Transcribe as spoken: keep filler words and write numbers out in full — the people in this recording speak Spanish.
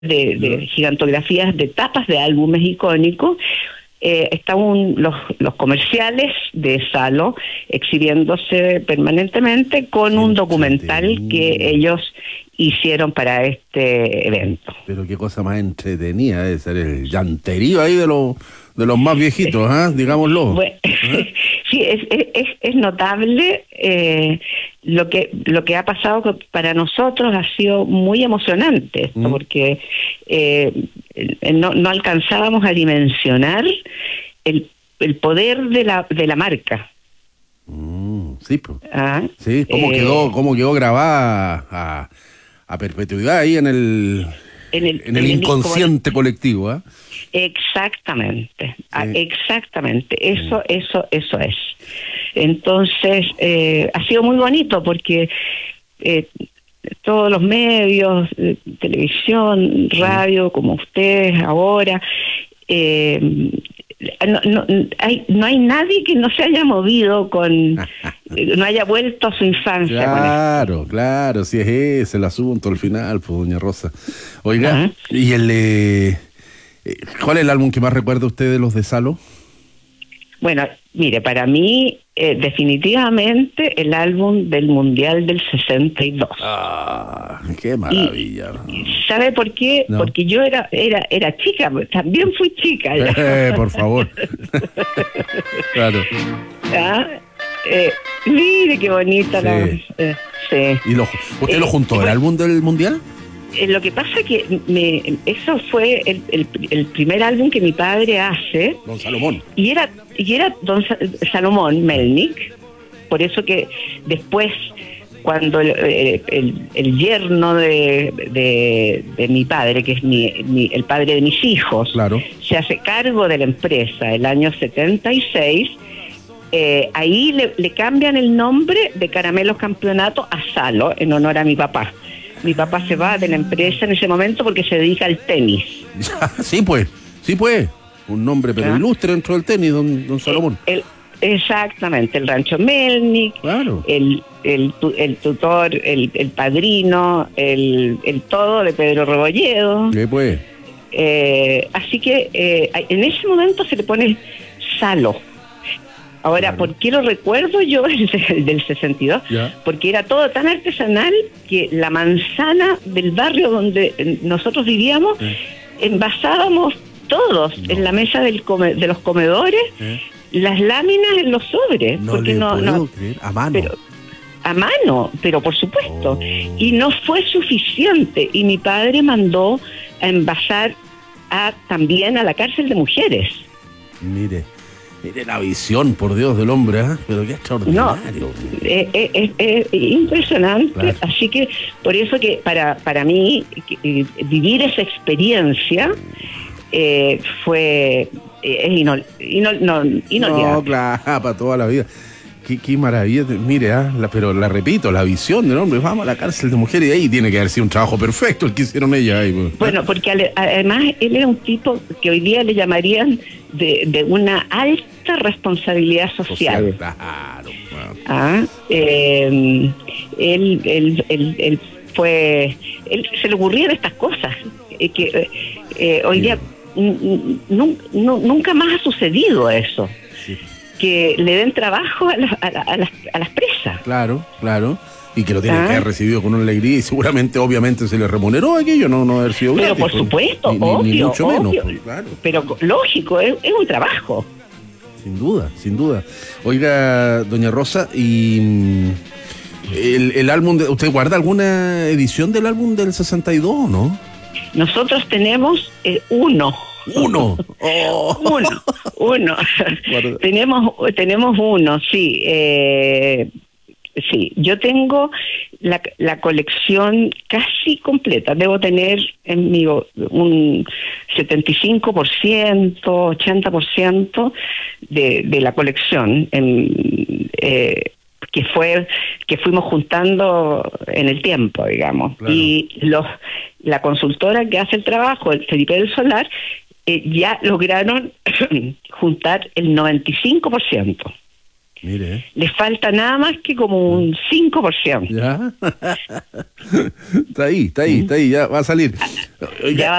de, de gigantografías de tapas de álbumes icónicos. Eh, están un, los, los comerciales de Salo exhibiéndose permanentemente con un documental que ellos hicieron para este evento. Pero qué cosa más entretenida debe ser el llanterío ahí de los de los más viejitos, ¿eh? Digámoslo. Bueno, ¿eh? Sí, es, es, es notable eh, lo que lo que ha pasado para nosotros. Ha sido muy emocionante esto, mm. porque eh, no, no alcanzábamos a dimensionar el, el poder de la de la marca. Mm, sí, pues. ¿Ah? Sí, cómo eh, quedó cómo quedó grabada a, a perpetuidad ahí en el en el, en el en inconsciente el, colectivo, ¿eh? Exactamente, sí. exactamente, eso, mm. eso, eso es. Entonces, eh, ha sido muy bonito porque eh, todos los medios, eh, televisión, radio, mm. como ustedes ahora, eh, no, no, hay, no hay nadie que no se haya movido con, no haya vuelto a su infancia. Claro, con claro, si es ese el asunto al final, pues, doña Rosa. Oiga, uh-huh. y el... Eh, ¿cuál es el álbum que más recuerda usted de los de Salo? Bueno, mire, para mí, eh, definitivamente el álbum del Mundial del sesenta y dos. ¡Ah, qué maravilla! Y, ¿sabe por qué? ¿No? Porque yo era era era chica, también fui chica. Eh, por favor. Claro. ¿Ah? Eh, mire qué bonita sí. la... Eh, sí. ¿Y lo, usted eh, lo juntó, el bueno, álbum del Mundial? Eh, lo que pasa que me, eso fue el, el, el primer álbum que mi padre hace. Don Salomón. Y era, y era Don Salomón Melnik. Por eso que después, cuando el, el, el yerno de, de, de mi padre, que es mi, mi, el padre de mis hijos, claro. se hace cargo de la empresa el año setenta y seis, eh, ahí le, le cambian el nombre de Caramelos Campeonato a Salo, en honor a mi papá. Mi papá se va de la empresa en ese momento porque se dedica al tenis. Sí, pues, sí, pues. Un nombre pero ¿Ah? ilustre dentro del tenis, don, don Salomón. El, el, exactamente, el Rancho Melnik, claro. el, el, el tutor, el, el padrino, el, el todo de Pedro Rebolledo. Sí, pues. Eh, así que eh, en ese momento se le pone Salo. Ahora, claro. ¿por qué lo recuerdo yo el del sesenta y dos? Ya. Porque era todo tan artesanal que la manzana del barrio donde nosotros vivíamos, ¿Eh? envasábamos todos no. en la mesa del come, de los comedores, ¿Eh? las láminas en los sobres. No porque le no, puedo no creer. A mano. Pero, a mano, pero por supuesto. Oh. Y no fue suficiente. Y mi padre mandó a envasar a, también a la cárcel de mujeres. Mire. Mire la visión, por Dios, del hombre, ¿eh? Pero qué extraordinario. No, es, es, es impresionante, claro. Así que por eso que para para mí que, vivir esa experiencia eh, fue eh, inol, inol, no, inolvidable. No, claro, para toda la vida. Qué, qué maravilla, mire, ¿eh? la, pero la repito, la visión del hombre, vamos a la cárcel de mujeres y ahí tiene que haber sido un trabajo perfecto el que hicieron ellas ahí. Pues. Bueno, porque ale, además él era un tipo que hoy día le llamarían de, de una alta responsabilidad social. social claro, claro. Ah, eh, él, él, él, él fue, él se le ocurrían estas cosas eh, que eh, hoy sí. día nunca más ha sucedido eso. Sí. Que le den trabajo a, la, a, la, a, las, a las presas. Claro, claro. Y que lo tienen ah. que haber recibido con una alegría y seguramente, obviamente, se le remuneró aquello, no, no haber sido Pero gratis, por supuesto, ni, obvio, ni, ni mucho obvio. menos. Pues, claro. Pero lógico, es, es un trabajo. Sin duda, sin duda. Oiga, doña Rosa, y el, el álbum, de, ¿usted guarda alguna edición del álbum del sesenta y dos, no? Nosotros tenemos eh, uno. Uno. Oh. Uno, uno. tenemos, tenemos uno, sí. Eh, sí, yo tengo la, la colección casi completa. Debo tener en mi un setenta y cinco por ciento, ochenta por ciento de, de la colección en, eh, que fue que fuimos juntando en el tiempo, digamos. Claro. Y los la consultora que hace el trabajo, el Felipe del Solar, Eh, ya lograron juntar el noventa y cinco por ciento. Mire. Le falta nada más que como un cinco por ciento. Ya. Está ahí, está ahí, está ahí, ya va a salir. Ya va